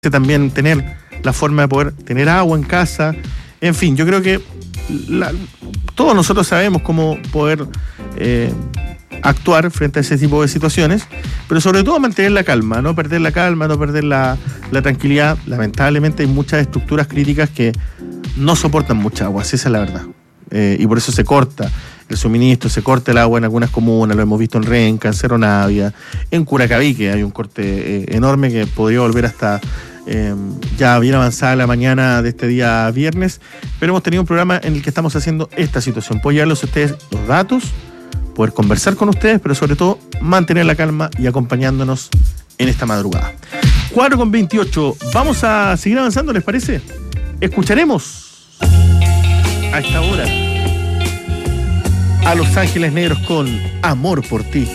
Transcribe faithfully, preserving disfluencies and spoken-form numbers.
también tener la forma de poder tener agua en casa. En fin, yo creo que la, todos nosotros sabemos cómo poder eh, actuar frente a ese tipo de situaciones, pero sobre todo mantener la calma, no perder la calma, no perder la, la tranquilidad. Lamentablemente hay muchas estructuras críticas que no soportan mucha agua, esa es la verdad. Eh, y por eso se corta el suministro, se corta el agua en algunas comunas, lo hemos visto en Renca, en Cerro Navia, en Curacaví, que hay un corte eh, enorme que podría volver hasta eh, ya bien avanzada la mañana de este día viernes, pero hemos tenido un programa en el que estamos haciendo esta situación, poder llevarles a ustedes los datos, poder conversar con ustedes, pero sobre todo mantener la calma y acompañándonos en esta madrugada. cuatro con veintiocho, vamos a seguir avanzando, ¿les parece? Escucharemos a esta hora a Los Ángeles Negros con Amor por Ti.